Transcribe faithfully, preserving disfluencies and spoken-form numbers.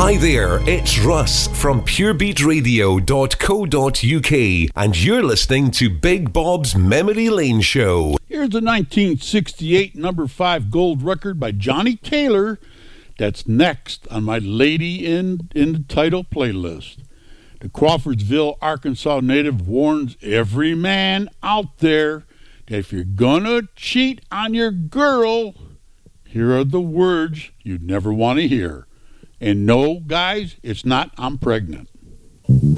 Hi there, it's Russ from pure beat radio dot co dot uk, and you're listening to Big Bob's Memory Lane Show. Here's a nineteen sixty-eight number five gold record by Johnny Taylor that's next on my Lady in, in the Title playlist. The Crawfordsville, Arkansas native warns every man out there that if you're gonna cheat on your girl, here are the words you'd never want to hear. And no, guys, it's not I'm pregnant.